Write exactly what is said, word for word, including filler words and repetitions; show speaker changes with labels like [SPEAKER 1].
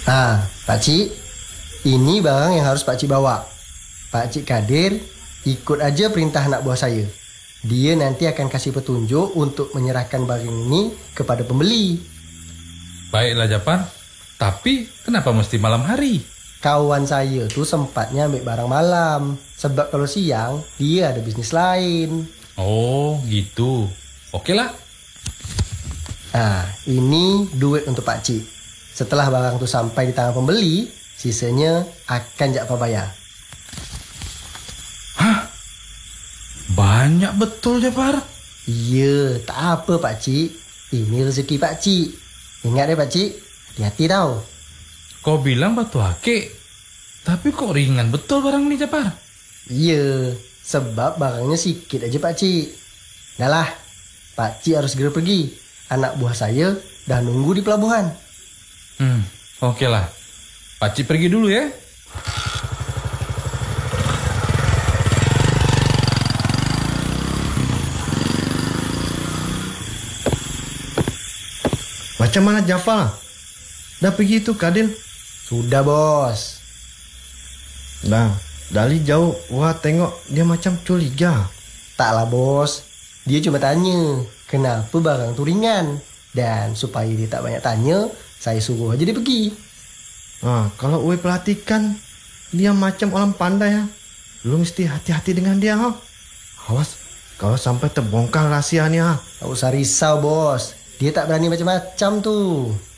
[SPEAKER 1] Nah, Pakcik, ini barang yang harus Pakcik bawa. Pakcik Kadir ikut aja perintah anak buah saya. Dia nanti akan kasih petunjuk untuk menyerahkan barang ini kepada pembeli.
[SPEAKER 2] Baiklah Japar, tapi kenapa mesti malam hari?
[SPEAKER 1] Kawan saya tuh sempatnya ambil barang malam, sebab kalau siang dia ada bisnis lain.
[SPEAKER 2] Oh gitu, oke lah.
[SPEAKER 1] Nah, ini duit untuk Pakcik. Setelah barang itu sampai di tangan pembeli, sisanya akan Jakfar bayar.
[SPEAKER 2] Hah? Banyak betul Japar.
[SPEAKER 1] Iya, tak apa Pakcik. Ini rezeki Pakcik. Ingat deh Pakcik, hati-hati tau.
[SPEAKER 2] Kau bilang batu akik, tapi kok ringan betul barang ini Japar?
[SPEAKER 1] Iya, sebab barangnya sikit aja Pakcik. Dah lah, Pakcik harus segera pergi. Anak buah saya dah nunggu di pelabuhan.
[SPEAKER 2] Hmm, oke lah. Pakcik pergi dulu ya.
[SPEAKER 3] Macam mana Jafar? Dah pergi tu Kadil?
[SPEAKER 1] Sudah bos.
[SPEAKER 3] Dah, dari jauh wah tengok dia macam curiga.
[SPEAKER 1] Taklah bos, dia cuma tanya kenapa barang tu ringan. Dan supaya dia tak banyak tanya, saya suruh aja dia pergi.
[SPEAKER 3] Ha, kalau Uwe perhatikan, dia macam orang pandai. Ha. Lu mesti hati-hati dengan dia. Ha. Awas, kalau sampai terbongkar rahsia ni. Ha.
[SPEAKER 1] Tak usah risau bos, dia tak berani macam-macam tu.